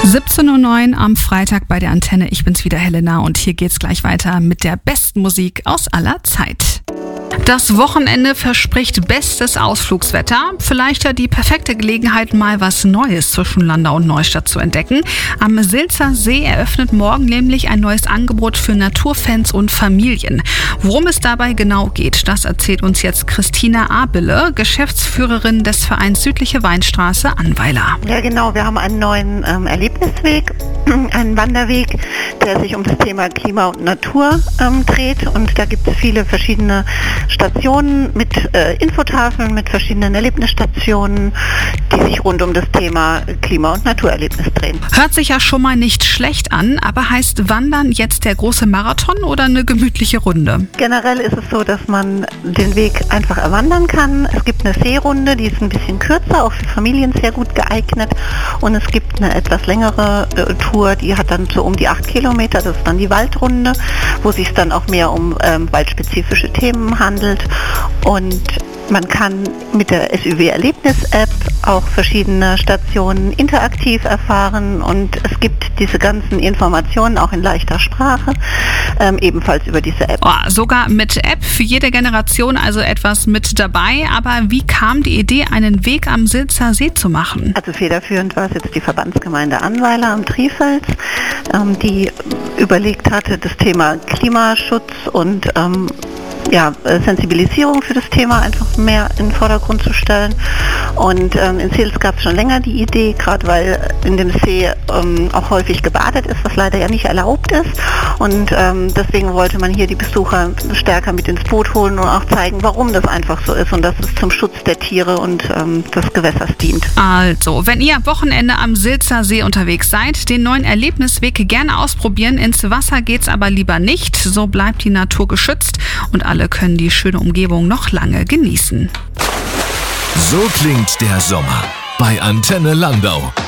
17:09 Uhr am Freitag bei der Antenne. Ich bin's wieder, Helena, und hier geht's gleich weiter mit der besten Musik aus aller Zeit. Das Wochenende verspricht bestes Ausflugswetter. Vielleicht ja die perfekte Gelegenheit, mal was Neues zwischen Landau und Neustadt zu entdecken. Am Silzer See eröffnet morgen nämlich ein neues Angebot für Naturfans und Familien. Worum es dabei genau geht, das erzählt uns jetzt Christina Abele, Geschäftsführerin des Vereins Südliche Weinstraße Annweiler. Ja genau, wir haben einen neuen Erlebnisweg, einen Wanderweg, der sich um das Thema Klima und Natur dreht, und da gibt es viele verschiedene Stationen mit Infotafeln, mit verschiedenen Erlebnisstationen, die sich rund um das Thema Klima- und Naturerlebnis drehen. Hört sich ja schon mal nicht schlecht an, aber heißt Wandern jetzt der große Marathon oder eine gemütliche Runde? Generell ist es so, dass man den Weg einfach erwandern kann. Es gibt eine Seerunde, die ist ein bisschen kürzer, auch für Familien sehr gut geeignet, und es gibt eine etwas längere Tour, die hat dann so um die 8 Kilometer, das ist dann die Waldrunde, wo sich dann auch mehr um waldspezifische Themen handelt, und man kann mit der SÜW-Erlebnis-App auch verschiedene Stationen interaktiv erfahren, und es gibt diese ganzen Informationen auch in leichter Sprache, ebenfalls über diese App. Oh, sogar mit App, für jede Generation also etwas mit dabei. Aber wie kam die Idee, einen Weg am Silzer See zu machen? Also federführend war es jetzt die Verbandsgemeinde Annweiler am Trifels, die überlegt hatte, das Thema Klimaschutz und Sensibilisierung für das Thema einfach mehr in den Vordergrund zu stellen. Und in Sils gab es schon länger die Idee, gerade weil in dem See auch häufig gebadet ist, was leider ja nicht erlaubt ist. Und deswegen wollte man hier die Besucher stärker mit ins Boot holen und auch zeigen, warum das einfach so ist und dass es zum Schutz der Tiere und des Gewässers dient. Also, wenn ihr am Wochenende am Silzer See unterwegs seid, den neuen Erlebnisweg gerne ausprobieren. Ins Wasser geht's aber lieber nicht. So bleibt die Natur geschützt und alle können die schöne Umgebung noch lange genießen. So klingt der Sommer bei Antenne Landau.